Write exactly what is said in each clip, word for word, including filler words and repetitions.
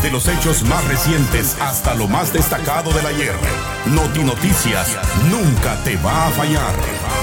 Desde los hechos más recientes hasta lo más destacado del ayer, Noti Noticias nunca te va a fallar.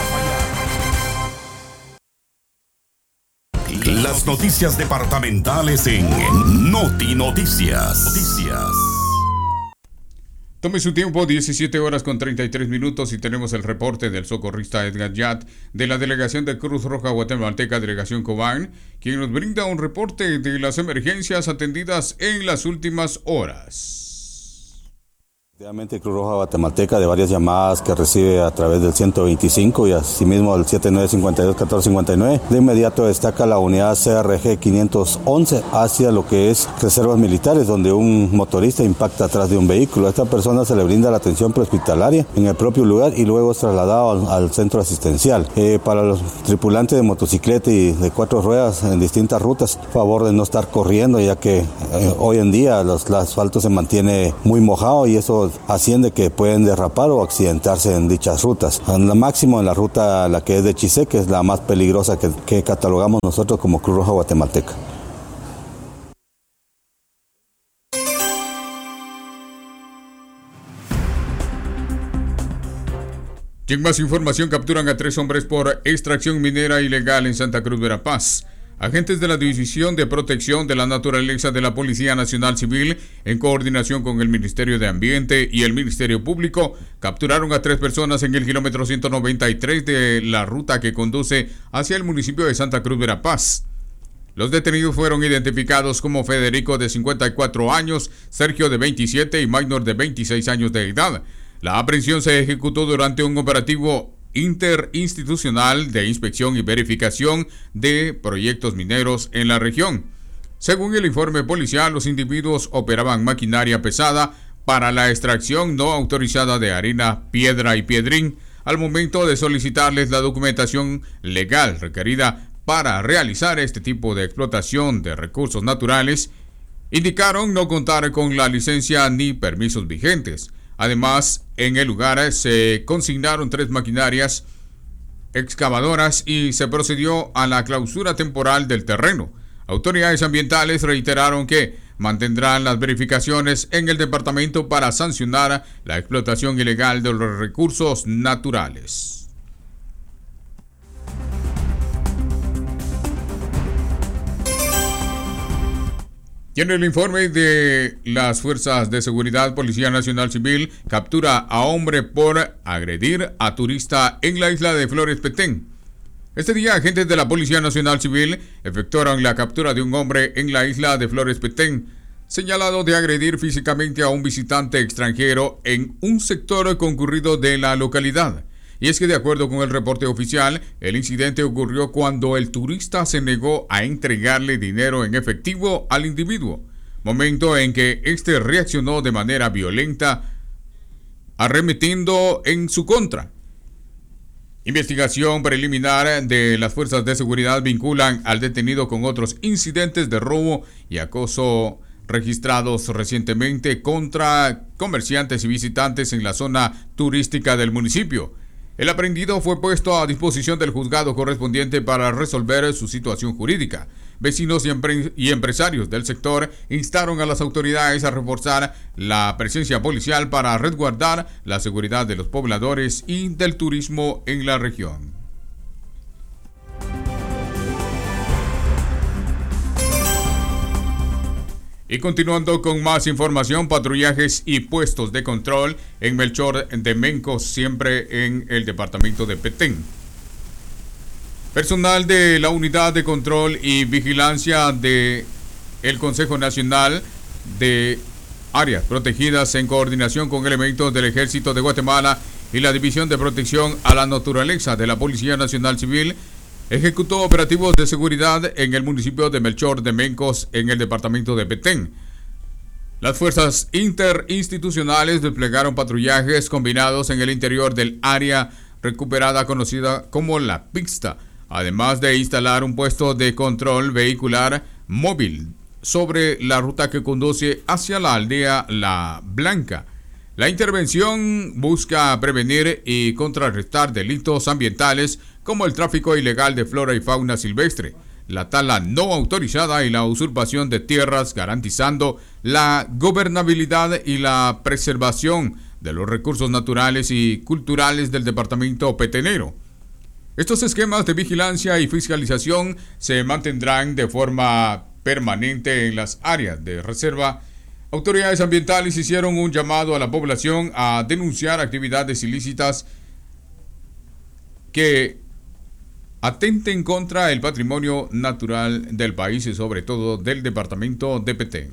Las noticias departamentales en Noti Noticias. Noticias. Tome su tiempo, diecisiete horas con treinta y tres minutos, y tenemos el reporte del socorrista Edgar Yat de la Delegación de Cruz Roja Guatemalteca, Delegación Cobán, quien nos brinda un reporte de las emergencias atendidas en las últimas horas. Efectivamente, Cruz Roja Guatemalteca, de varias llamadas que recibe a través del ciento veinticinco y asimismo del setenta y nueve cincuenta y dos catorce cincuenta y nueve, de inmediato destaca la unidad C R G quinientos once hacia lo que es reservas militares, donde un motorista impacta atrás de un vehículo. A esta persona se le brinda la atención prehospitalaria en el propio lugar y luego es trasladado al, al centro asistencial. Eh, para los tripulantes de motocicleta y de cuatro ruedas en distintas rutas, favor de no estar corriendo, ya que eh, hoy en día los, el asfalto se mantiene muy mojado y eso asciende que pueden derrapar o accidentarse en dichas rutas. En la máximo en la ruta, la que es de Chisé, que es la más peligrosa que, que catalogamos nosotros como Cruz Roja Guatemalteca. Y en más información, capturan a tres hombres por extracción minera ilegal en Santa Cruz, Verapaz. Agentes de la División de Protección de la Naturaleza de la Policía Nacional Civil, en coordinación con el Ministerio de Ambiente y el Ministerio Público, capturaron a tres personas en el kilómetro ciento noventa y tres de la ruta que conduce hacia el municipio de Santa Cruz, Verapaz. Los detenidos fueron identificados como Federico, de cincuenta y cuatro años, Sergio, de veintisiete y Maynor, de veintiséis años de edad. La aprehensión se ejecutó durante un operativo interinstitucional de inspección y verificación de proyectos mineros en la región. Según el informe policial, los individuos operaban maquinaria pesada para la extracción no autorizada de arena, piedra y piedrín, al momento de solicitarles la documentación legal requerida para realizar este tipo de explotación de recursos naturales. Indicaron no contar con la licencia ni permisos vigentes. Además, en el lugar se consignaron tres maquinarias excavadoras y se procedió a la clausura temporal del terreno. Autoridades ambientales reiteraron que mantendrán las verificaciones en el departamento para sancionar la explotación ilegal de los recursos naturales. Y en el informe de las Fuerzas de Seguridad, Policía Nacional Civil captura a hombre por agredir a turista en la isla de Flores Petén. Este día, agentes de la Policía Nacional Civil efectuaron la captura de un hombre en la isla de Flores Petén, señalado de agredir físicamente a un visitante extranjero en un sector concurrido de la localidad. Y es que, de acuerdo con el reporte oficial, el incidente ocurrió cuando el turista se negó a entregarle dinero en efectivo al individuo, momento en que éste reaccionó de manera violenta, arremetiendo en su contra. Investigación preliminar de las fuerzas de seguridad vinculan al detenido con otros incidentes de robo y acoso registrados recientemente contra comerciantes y visitantes en la zona turística del municipio. El aprehendido fue puesto a disposición del juzgado correspondiente para resolver su situación jurídica. Vecinos y, empre- y empresarios del sector instaron a las autoridades a reforzar la presencia policial para resguardar la seguridad de los pobladores y del turismo en la región. Y continuando con más información, patrullajes y puestos de control en Melchor de Mencos, siempre en el departamento de Petén. Personal de la Unidad de Control y Vigilancia de el Consejo Nacional de Áreas Protegidas, en coordinación con elementos del Ejército de Guatemala y la División de Protección a la Naturaleza de la Policía Nacional Civil, ejecutó operativos de seguridad en el municipio de Melchor de Mencos, en el departamento de Petén. Las fuerzas interinstitucionales desplegaron patrullajes combinados en el interior del área recuperada, conocida como La Pista, además de instalar un puesto de control vehicular móvil sobre la ruta que conduce hacia la aldea La Blanca. La intervención busca prevenir y contrarrestar delitos ambientales como el tráfico ilegal de flora y fauna silvestre, la tala no autorizada y la usurpación de tierras, garantizando la gobernabilidad y la preservación de los recursos naturales y culturales del departamento petenero. Estos esquemas de vigilancia y fiscalización se mantendrán de forma permanente en las áreas de reserva. Autoridades ambientales hicieron un llamado a la población a denunciar actividades ilícitas que atenten contra el patrimonio natural del país y sobre todo del departamento de Petén.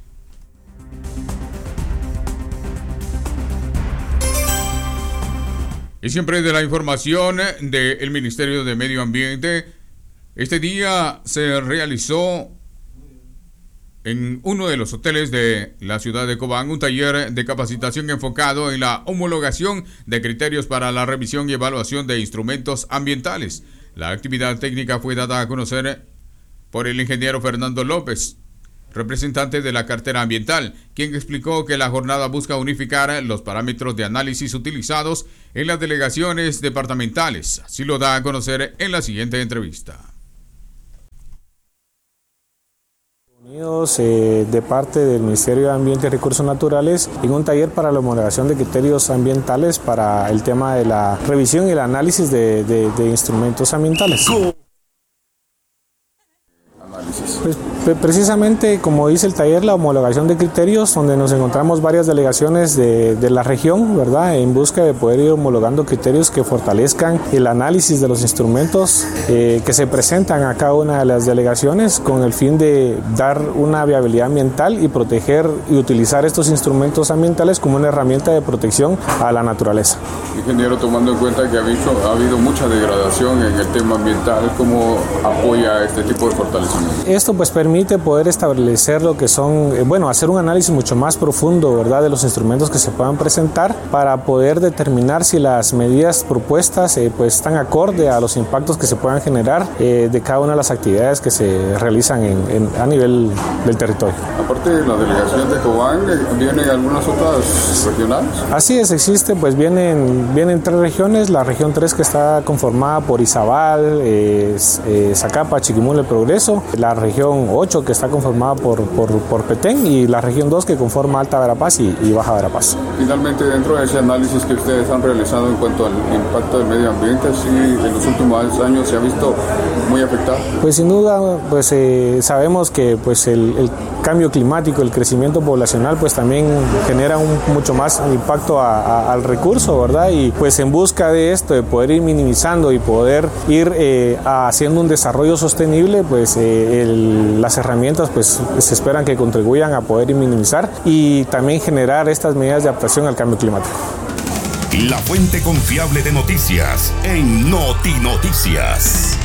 Y siempre de la información del Ministerio de Medio Ambiente, este día se realizó en uno de los hoteles de la ciudad de Cobán un taller de capacitación enfocado en la homologación de criterios para la revisión y evaluación de instrumentos ambientales. La actividad técnica fue dada a conocer por el ingeniero Fernando López, representante de la cartera ambiental, quien explicó que la jornada busca unificar los parámetros de análisis utilizados en las delegaciones departamentales. Así lo da a conocer en la siguiente entrevista. Unidos eh, de parte del Ministerio de Ambiente y Recursos Naturales en un taller para la homologación de criterios ambientales para el tema de la revisión y el análisis de, de, de instrumentos ambientales. Pues, precisamente, como dice el taller, la homologación de criterios, donde nos encontramos varias delegaciones de, de la región, ¿verdad?, en busca de poder ir homologando criterios que fortalezcan el análisis de los instrumentos eh, que se presentan a cada una de las delegaciones, con el fin de dar una viabilidad ambiental y proteger y utilizar estos instrumentos ambientales como una herramienta de protección a la naturaleza. Ingeniero, tomando en cuenta que ha habido, ha habido mucha degradación en el tema ambiental, ¿cómo apoya este tipo de fortalecimiento? Esto pues permite poder establecer lo que son, eh, bueno, hacer un análisis mucho más profundo, ¿verdad?, de los instrumentos que se puedan presentar para poder determinar si las medidas propuestas eh, pues están acorde a los impactos que se puedan generar eh, de cada una de las actividades que se realizan en, en, a nivel del territorio. Aparte de la delegación de Cobán, ¿vienen algunas otras regionales? Así es, existe, pues vienen, vienen tres regiones, la región tres que está conformada por Izabal, eh, eh, Zacapa, Chiquimula y Progreso, la región ocho que está conformada por, por, por Petén y la región dos que conforma Alta Verapaz y, y Baja Verapaz. Finalmente, dentro de ese análisis que ustedes han realizado en cuanto al impacto del medio ambiente, sí, en los últimos años se ha visto muy afectado. Pues sin duda, pues eh, sabemos que pues el, el cambio climático, el crecimiento poblacional, pues también genera un mucho más impacto a, a, al recurso, ¿verdad? Y pues en busca de esto, de poder ir minimizando y poder ir eh, haciendo un desarrollo sostenible, pues eh, el, las herramientas pues se esperan que contribuyan a poder minimizar y también generar estas medidas de adaptación al cambio climático. La fuente confiable de noticias en Noti Noticias.